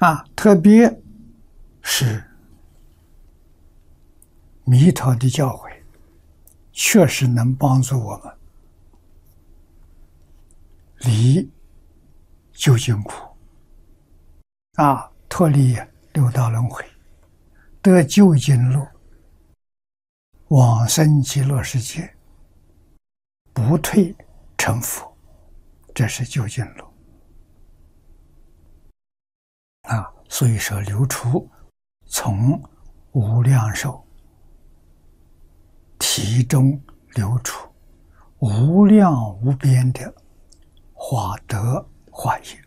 特别是弥陀的教诲，确实能帮助我们离究竟苦，脱离六道轮回，得究竟路，往生极乐世界，不退成佛，这是究竟路。所以说流出从无量寿体中流出无量无边的化德化业。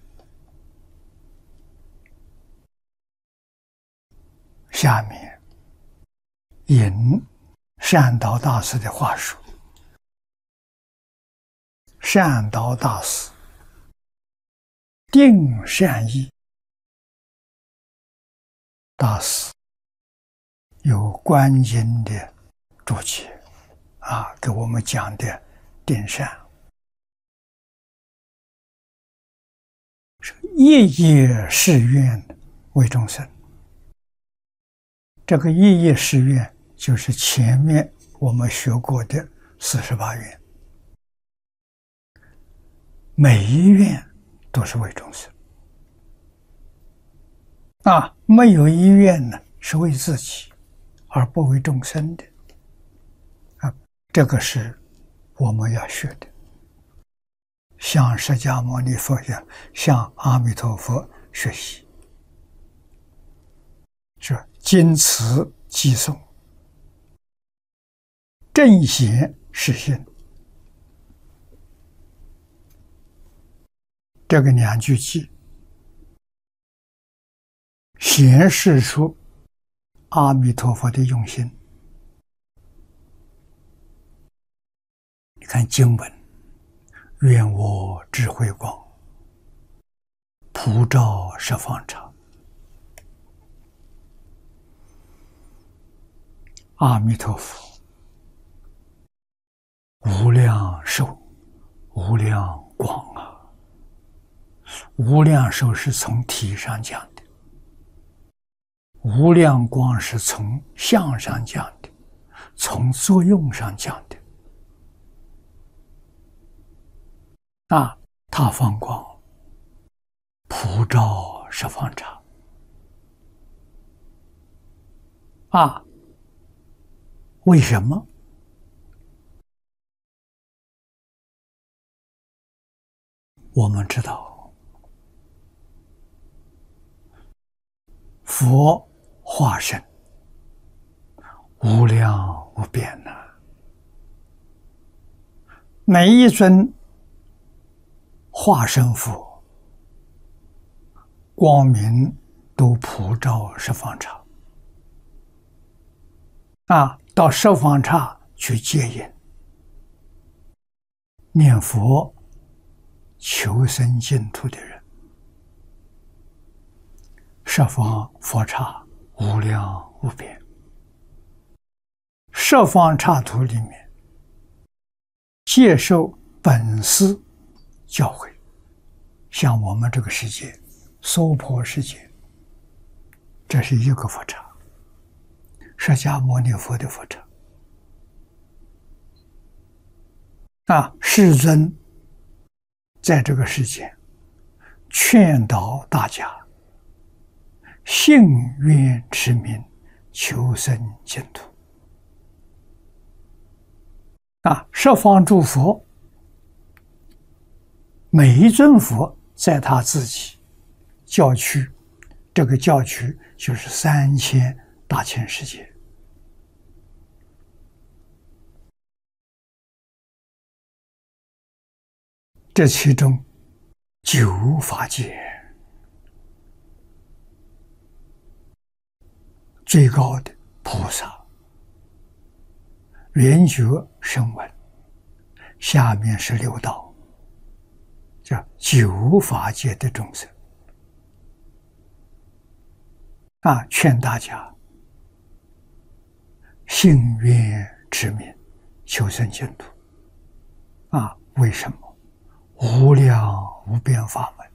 下面引善导大师的话说，善导大师定善意大师有观经的注解给我们讲的定善，是夜夜誓愿为众生。这个夜夜誓愿就是前面我们学过的48愿，每一愿都是为众生。没有一愿呢是为自己而不为众生的。这个是我们要学的，向释迦牟尼佛向阿弥陀佛学习，是经此偈颂，正显实性。这个两句偈显示出阿弥陀佛的用心。你看经文，愿我智慧光，普照十方刹。阿弥陀佛无量寿无量光无量寿是从体上讲的，无量光是从相上讲的，从作用上讲的。他放光普照十方刹为什么？我们知道佛化身无量无边每一尊化身佛光明都普照十方刹到十方刹去接引念佛求生净土的人。十方佛刹无量无边，十方刹土里面接受本师教诲，像我们这个世界娑婆世界，这是一个佛刹，释迦牟尼佛的佛刹世尊在这个世界劝导大家信愿持名求生净土十方诸佛每一尊佛在他自己教区，这个教区就是3000大千世界。这其中9法界最高的菩萨圆觉声闻，下面是6道，叫9法界的众生劝大家信愿持名求生净土为什么？无量无边法门